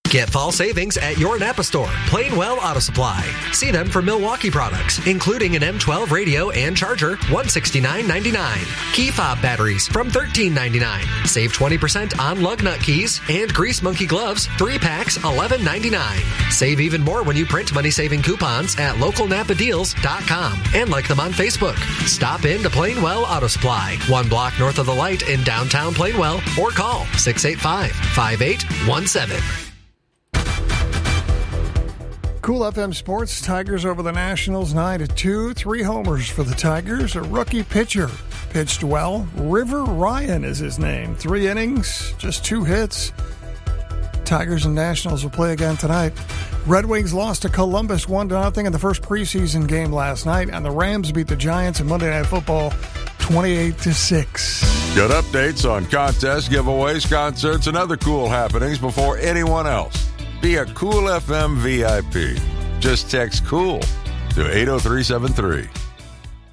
Get fall savings at your Napa store, Plainwell Auto Supply. See them for Milwaukee products, including an M12 radio and charger, $169.99. Key fob batteries from $13.99. Save 20% on lug nut keys and Grease Monkey gloves, 3 packs, $11.99. Save even more when you print money-saving coupons at localnapadeals.com and like them on Facebook. Stop in to Plainwell Auto Supply, 1 block north of the light in downtown Plainwell, or call 685-5817. Cool FM Sports, Tigers over the Nationals 9-2. 3 homers for the Tigers. A rookie pitcher pitched well. River Ryan is his name. 3 innings, just 2 hits. Tigers and Nationals will play again tonight. Red Wings lost to Columbus 1-0 in the first preseason game last night, and the Rams beat the Giants in Monday Night Football 28-6. Get updates on contests, giveaways, concerts, and other cool happenings before anyone else. Be a Cool FM VIP. Just text COOL to 80373.